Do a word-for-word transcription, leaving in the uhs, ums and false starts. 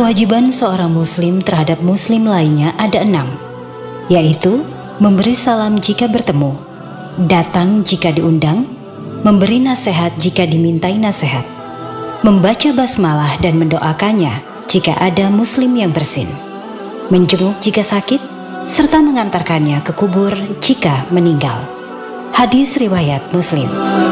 Kewajiban seorang muslim terhadap muslim lainnya ada enam, yaitu memberi salam jika bertemu, datang jika diundang, memberi nasihat jika dimintai nasihat, membaca basmalah dan mendoakannya jika ada muslim yang bersin, menjenguk jika sakit, serta mengantarkannya ke kubur jika meninggal. Hadis riwayat Muslim.